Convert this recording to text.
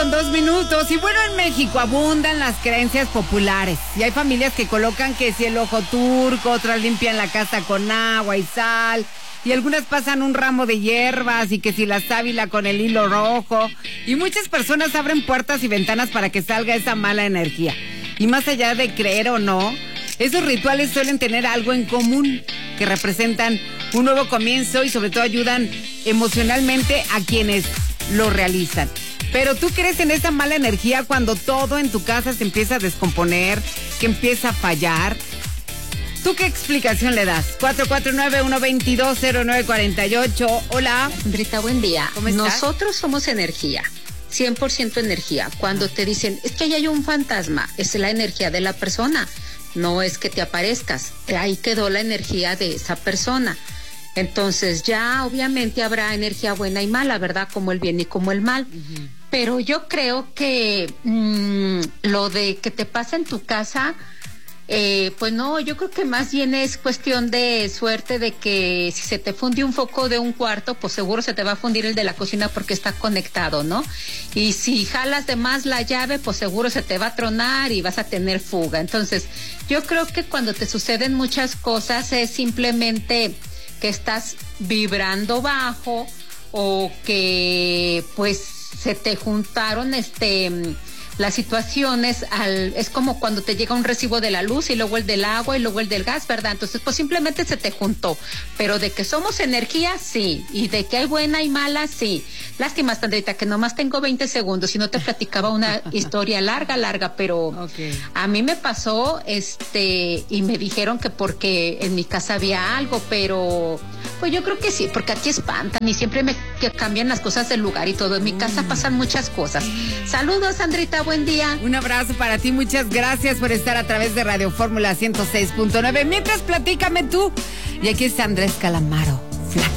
2 minutos. Y bueno, en México abundan las creencias populares. Y hay familias que colocan que si el ojo turco, otras limpian la casa con agua y sal. Y algunas pasan un ramo de hierbas y que si la sábila con el hilo rojo. Y muchas personas abren puertas y ventanas para que salga esa mala energía. Y más allá de creer o no, esos rituales suelen tener algo en común, que representan un nuevo comienzo y sobre todo ayudan emocionalmente a quienes lo realizan. Pero ¿tú crees en esa mala energía cuando todo en tu casa se empieza a descomponer, que empieza a fallar? ¿Tú qué explicación le das? 449-122-0948. Hola. Sandrita, buen día. ¿Cómo estás? Nosotros somos energía, 100% energía. Cuando te dicen, es que ahí hay un fantasma, es la energía de la persona. No es que te aparezcas, ahí quedó la energía de esa persona. Entonces ya obviamente habrá energía buena y mala, ¿verdad? Como el bien y como el mal. Pero yo creo que lo de que te pasa en tu casa, pues no, yo creo que más bien es cuestión de suerte, de que si se te funde un foco de un cuarto, pues seguro se te va a fundir el de la cocina porque está conectado, ¿no? Y si jalas de más la llave, pues seguro se te va a tronar y vas a tener fuga. Entonces, yo creo que cuando te suceden muchas cosas es simplemente que estás vibrando bajo o que pues se te juntaron las situaciones, es como cuando te llega un recibo de la luz y luego el del agua y luego el del gas, ¿verdad? Entonces, pues simplemente se te juntó. Pero de que somos energía, sí. Y de que hay buena y mala, sí. Lástima, Sandrita, que nomás tengo 20 segundos y no te platicaba una historia larga, pero Okay. A mí me pasó, y me dijeron que porque en mi casa había algo, pero pues yo creo que sí, porque aquí espantan y siempre que cambian las cosas del lugar y todo. En mi casa pasan muchas cosas. Saludos, Sandrita, buen día. Un abrazo para ti, muchas gracias por estar a través de Radio Fórmula 106.9. Mientras, platícame tú. Y aquí está Andrés Calamaro.